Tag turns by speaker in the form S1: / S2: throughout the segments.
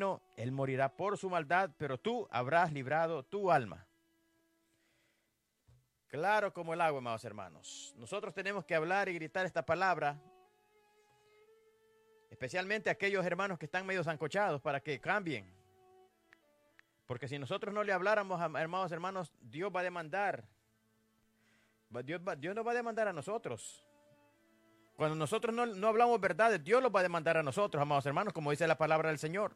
S1: vino, él morirá por su maldad, pero tú habrás librado tu alma. Claro como el agua, amados hermanos. Nosotros tenemos que hablar y gritar esta palabra, especialmente aquellos hermanos que están medio zancochados, para que cambien. Porque si nosotros no le habláramos, amados hermanos, Dios va a demandar. Dios nos va a demandar a nosotros. Cuando nosotros no hablamos verdades, Dios los va a demandar a nosotros, amados hermanos, como dice la palabra del Señor.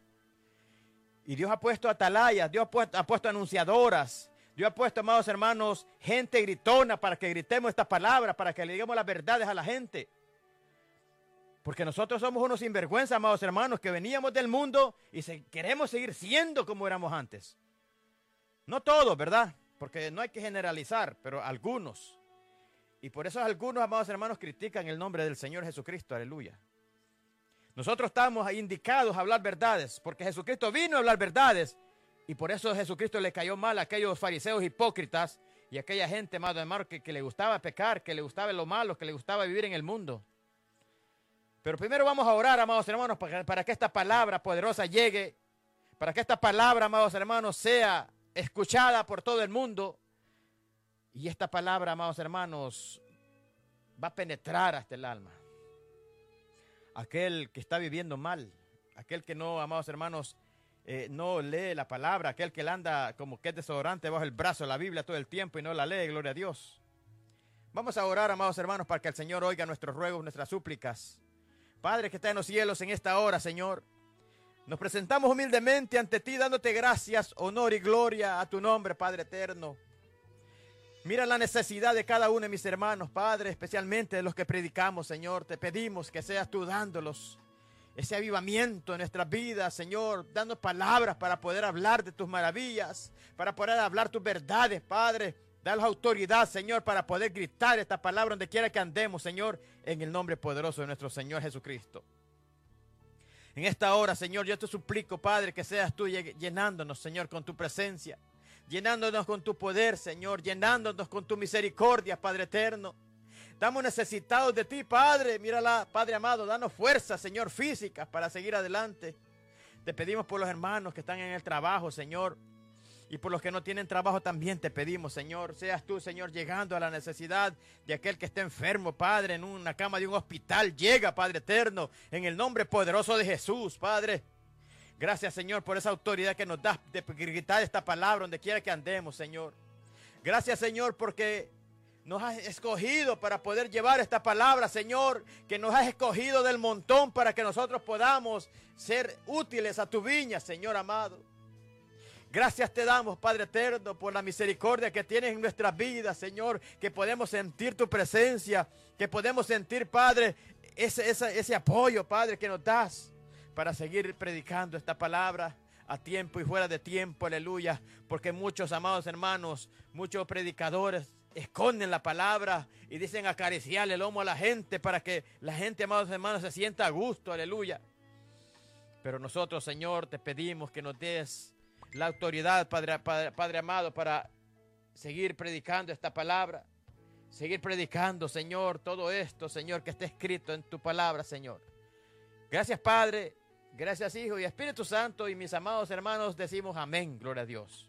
S1: Y Dios ha puesto atalayas, Dios ha puesto anunciadoras, Dios ha puesto, amados hermanos, gente gritona para que gritemos estas palabras, para que le digamos las verdades a la gente. Porque nosotros somos unos sinvergüenzas, amados hermanos, que veníamos del mundo y queremos seguir siendo como éramos antes. No todos, ¿verdad? Porque no hay que generalizar, pero algunos. Y por eso algunos, amados hermanos, critican el nombre del Señor Jesucristo, aleluya. Nosotros estamos indicados a hablar verdades, porque Jesucristo vino a hablar verdades. Y por eso a Jesucristo le cayó mal a aquellos fariseos hipócritas y a aquella gente, amado hermano, que le gustaba pecar, que le gustaba lo malo, que le gustaba vivir en el mundo. Pero primero vamos a orar, amados hermanos, para que esta palabra poderosa llegue, para que esta palabra, amados hermanos, sea escuchada por todo el mundo. Y esta palabra, amados hermanos, va a penetrar hasta el alma. Aquel que está viviendo mal, aquel que no, amados hermanos, no lee la palabra, aquel que le anda como que es desodorante bajo el brazo la Biblia todo el tiempo y no la lee, gloria a Dios. Vamos a orar, amados hermanos, para que el Señor oiga nuestros ruegos, nuestras súplicas. Padre que está en los cielos en esta hora, Señor, nos presentamos humildemente ante ti, dándote gracias, honor y gloria a tu nombre, Padre eterno. Mira la necesidad de cada uno de mis hermanos, Padre, especialmente de los que predicamos, Señor. Te pedimos que seas tú dándolos ese avivamiento en nuestras vidas, Señor, dando palabras para poder hablar de tus maravillas, para poder hablar tus verdades, Padre. Danos autoridad, Señor, para poder gritar esta palabra donde quiera que andemos, Señor, en el nombre poderoso de nuestro Señor Jesucristo. En esta hora, Señor, yo te suplico, Padre, que seas tú llenándonos, Señor, con tu presencia, llenándonos con tu poder, Señor, llenándonos con tu misericordia, Padre eterno. Estamos necesitados de ti, Padre. Mírala, Padre amado, danos fuerza, Señor, físicas para seguir adelante. Te pedimos por los hermanos que están en el trabajo, Señor. Y por los que no tienen trabajo también te pedimos, Señor. Seas tú, Señor, llegando a la necesidad de aquel que esté enfermo, Padre, en una cama de un hospital. Llega, Padre eterno, en el nombre poderoso de Jesús, Padre. Gracias, Señor, por esa autoridad que nos das de gritar esta palabra donde quiera que andemos, Señor. Gracias, Señor, porque nos has escogido para poder llevar esta palabra, Señor, que nos has escogido del montón para que nosotros podamos ser útiles a tu viña, Señor amado. Gracias te damos, Padre eterno, por la misericordia que tienes en nuestras vidas, Señor, que podemos sentir tu presencia, que podemos sentir, Padre, ese apoyo, Padre, que nos das para seguir predicando esta palabra a tiempo y fuera de tiempo, aleluya, porque muchos, amados hermanos, muchos predicadores esconden la palabra y dicen acariciarle el lomo a la gente para que la gente, amados hermanos, se sienta a gusto, aleluya. Pero nosotros, Señor, te pedimos que nos des la autoridad, Padre amado, para seguir predicando esta palabra, seguir predicando, Señor, todo esto, Señor, que está escrito en tu palabra, Señor. Gracias, Padre, gracias, Hijo y Espíritu Santo, y mis amados hermanos decimos amén, gloria a Dios.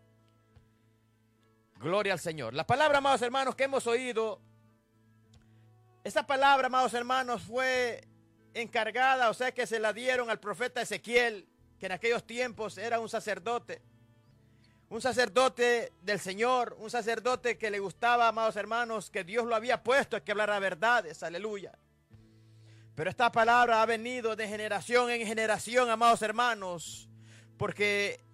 S1: Gloria al Señor. La palabra, amados hermanos, que hemos oído, esa palabra, amados hermanos, fue encargada, o sea que se la dieron al profeta Ezequiel, que en aquellos tiempos era un sacerdote del Señor, un sacerdote que le gustaba, amados hermanos, que Dios lo había puesto que hablara verdades, aleluya. Pero esta palabra ha venido de generación en generación, amados hermanos, porque